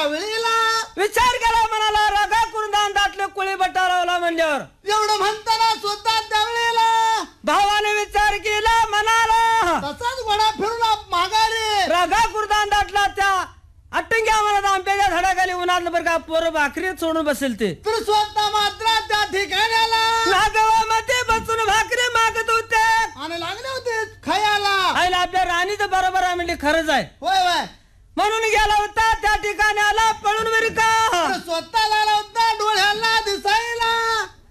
त्यावेळेला विचार केला म्हणाला रगा कुर्दान दाटले कुळी बट्टा लावला म्हणल्यावर एवढं म्हणताना स्वतः त्यावेळेला भावाने विचार केला म्हणाला तसाच घोडा फिरून माघारी रगा कुर्दान दाटला त्या अट्टंग्या म्हणत आंब्याच्या झाडाखाली उन्हातलं बरं का पोरं भाकरी सोडून बसेल ते तर स्वतः मात्र त्या ठिकाण्याला नागवामध्ये बसून भाकरी मागत होते आणि लागले होते खायला. आईला आपल्या राणीचं बरोबर आहे म्हणजे खरंच आहे होय होय म्हणून गेला होता त्या ठिकाणी आला पळून बरं का तर स्वतः लागला होता